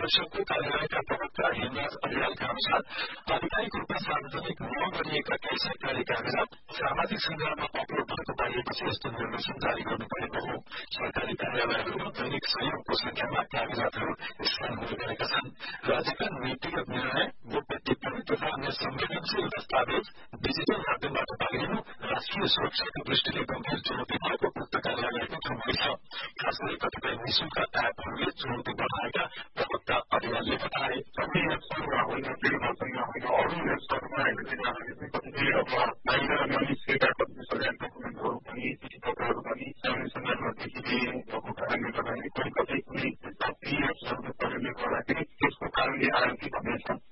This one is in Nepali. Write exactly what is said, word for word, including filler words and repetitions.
परिषदको कार्यालयका प्रवक्ता हेमराज अधियालका अनुसार आधिकारिक रूपमा सार्वजनिक नगरिएका केही सरकारी कागजात सामाजिक सञ्जालमा अपलोड भएको पाइएपछि यस्तो निर्देशन जारी गर्नु परेको हो। सरकारी कार्यालयहरूमा दैनिक सयौंको संख्यामा कागजातहरू स्क्यान हुने गरेका छन्। राज्यका नीतिगत निर्णय, गोप्य टिप्पणी तथा अन्य संवेदनशील दस्तावेज डिजिटल माध्यमबाट पाइनु राष्ट्रिय सुरक्षाको दृष्टिले गम्भीर चुनौती भएको उक्त कार्यालयको ठम्बी छ। खास गरी कतिपय निशुल्क एपहरूले चुनौती बढ़ाएका प्रवक्ता अधियालले बताए। बाहिर ननिस्केका कति सरकारी डकुमेन्टहरू पनि चिठीपत्रहरू पनि सामान्य सञ्जालमा देखिदिए भएको कारणले गर्दाखेरि कहीँ कतै कुनै पीएफहरूको प्रयोगले गर्दाखेरि त्यसको कारणले आयो कि भन्ने छ।